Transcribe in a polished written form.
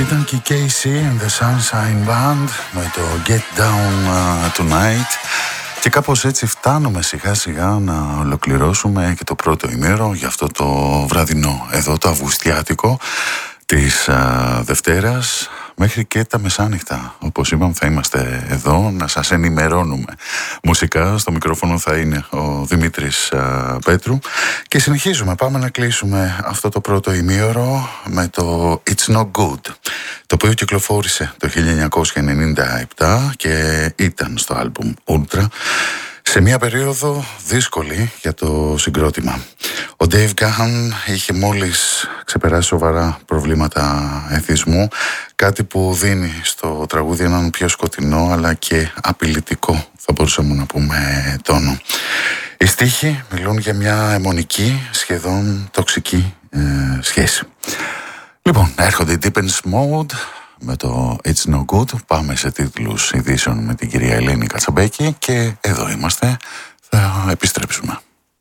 Ήταν και η Casey and the Sunshine Band με το Get Down Tonight. Και κάπως έτσι φτάνουμε σιγά σιγά να ολοκληρώσουμε και το πρώτο ημέρο για αυτό το βραδινό, εδώ το αυγουστιάτικο της Δευτέρας μέχρι και τα μεσάνυχτα. Όπως είπαμε, θα είμαστε εδώ να σας ενημερώνουμε μουσικά. Στο μικρόφωνο θα είναι ο Δημήτρης Πέτρου και συνεχίζουμε. Πάμε να κλείσουμε αυτό το πρώτο ημίωρο με το It's No Good, το οποίο κυκλοφόρησε το 1997 και ήταν στο άλμπουμ Ultra, σε μια περίοδο δύσκολη για το συγκρότημα. Ο Dave Gahan είχε μόλις ξεπεράσει σοβαρά προβλήματα εθισμού, κάτι που δίνει στο τραγούδι έναν πιο σκοτεινό αλλά και απειλητικό, θα μπορούσαμε να πούμε, τόνο. Οι στίχοι μιλούν για μια αιμονική, σχεδόν τοξική σχέση. Λοιπόν, έρχονται οι Deepens Mode με το It's No Good. Πάμε σε τίτλους ειδήσεων με την κυρία Ελένη Κατσαμπέκη και εδώ είμαστε, θα επιστρέψουμε.